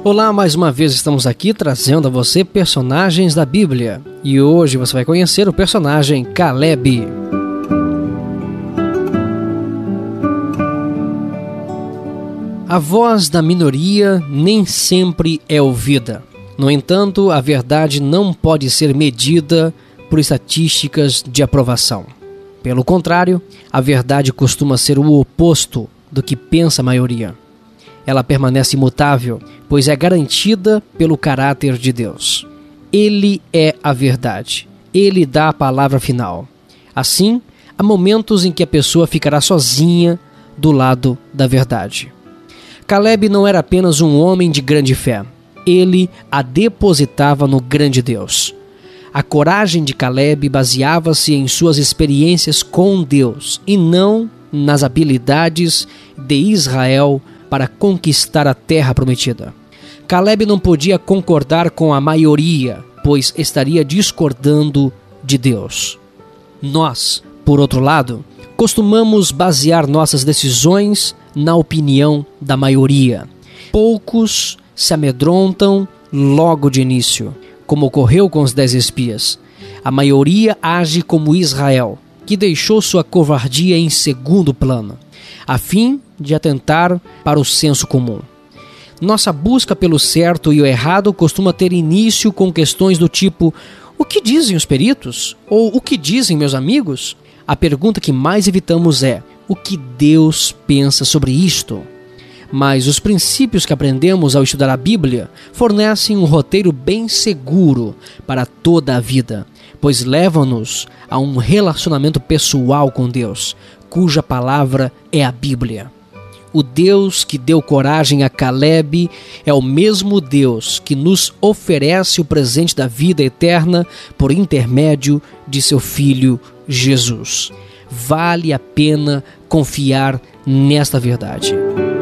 Olá, mais uma vez estamos aqui trazendo a você personagens da Bíblia. E hoje você vai conhecer o personagem Caleb. A voz da minoria nem sempre é ouvida. No entanto, a verdade não pode ser medida por estatísticas de aprovação. Pelo contrário, a verdade costuma ser o oposto do que pensa a maioria. Ela permanece imutável, pois é garantida pelo caráter de Deus. Ele é a verdade. Ele dá a palavra final. Assim, há momentos em que a pessoa ficará sozinha do lado da verdade. Caleb não era apenas um homem de grande fé. Ele a depositava no grande Deus. A coragem de Caleb baseava-se em suas experiências com Deus e não nas habilidades de Israel para conquistar a terra prometida. Caleb não podia concordar com a maioria, pois estaria discordando de Deus. Nós, por outro lado, costumamos basear nossas decisões na opinião da maioria. Poucos se amedrontam logo de início, como ocorreu com os 10 espias. A maioria age como Israel, que deixou sua covardia em segundo plano, a fim de atentar para o senso comum. Nossa busca pelo certo e o errado costuma ter início com questões do tipo: o que dizem os peritos? Ou o que dizem meus amigos? A pergunta que mais evitamos é: o que Deus pensa sobre isto? Mas os princípios que aprendemos ao estudar a Bíblia fornecem um roteiro bem seguro para toda a vida, pois levam-nos a um relacionamento pessoal com Deus, cuja palavra é a Bíblia. O Deus que deu coragem a Caleb é o mesmo Deus que nos oferece o presente da vida eterna por intermédio de seu Filho Jesus. Vale a pena confiar nesta verdade.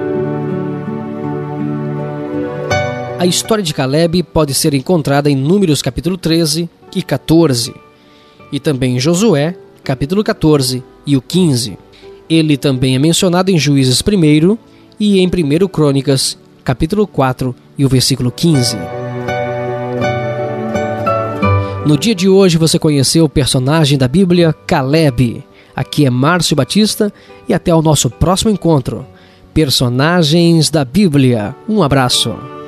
A história de Caleb pode ser encontrada em Números capítulo 13 e 14, e também em Josué, capítulo 14 e o 15. Ele também é mencionado em Juízes 1 e em 1 Crônicas, capítulo 4 e o versículo 15. No dia de hoje você conheceu o personagem da Bíblia, Caleb. Aqui é Márcio Batista e até o nosso próximo encontro. Personagens da Bíblia. Um abraço.